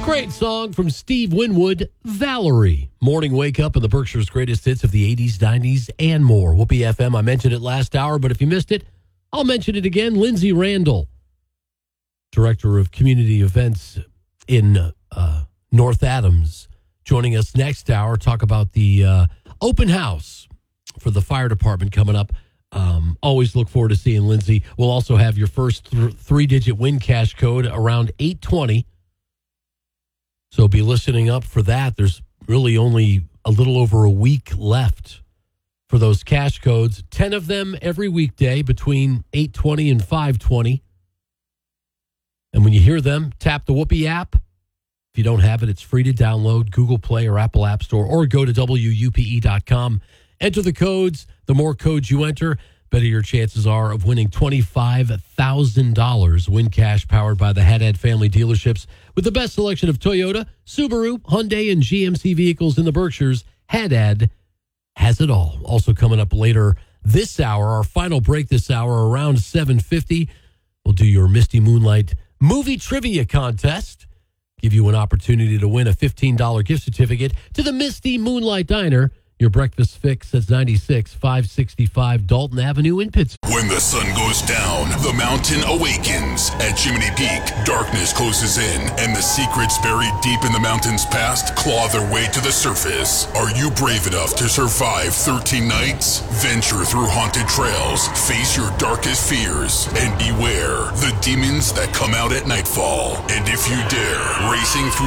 Great song from Steve Winwood, Valerie. Morning wake up in the Berkshire's greatest hits of the 80s, 90s, and more. Whoopee FM, I mentioned it last hour, but if you missed it, I'll mention it again. Lindsay Randall, Director of Community Events in North Adams, joining us next hour. Talk about the open house for the fire department coming up. Always look forward to seeing Lindsay. We'll also have your first three-digit win cash code around 8:20. So be listening up for that. There's really only a little over a week left for those cash codes. 10 of them every weekday between 8:20 and 5:20. And when you hear them, tap the Whoopee app. If you don't have it, it's free to download, Google Play or Apple App Store, or go to WUPE.com. Enter the codes. The more codes you enter, better your chances are of winning $25,000 win cash powered by the Haddad family dealerships with the best selection of Toyota, Subaru, Hyundai, and GMC vehicles in the Berkshires. Haddad has it all. Also coming up later this hour, our final break this hour around 7:50, we'll do your Misty Moonlight movie trivia contest. Give you an opportunity to win a $15 gift certificate to the Misty Moonlight Diner. Your breakfast fix at 96-565 Dalton Avenue in Pittsburgh. When the sun goes down, the mountain awakens. At Jiminy Peak, darkness closes in, and the secrets buried deep in the mountain's past claw their way to the surface. Are you brave enough to survive 13 nights? Venture through haunted trails, face your darkest fears, and beware the demons that come out at nightfall. And if you dare, racing through